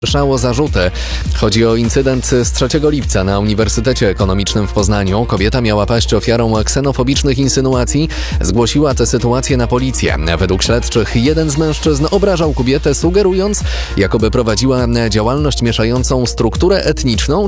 Słyszało zarzuty. Chodzi o incydent z 3 lipca na Uniwersytecie Ekonomicznym w Poznaniu. Kobieta miała paść ofiarą ksenofobicznych insynuacji. Zgłosiła tę sytuację na policję. Według śledczych jeden z mężczyzn obrażał kobietę, sugerując, jakoby prowadziła działalność mieszającą strukturę etniczną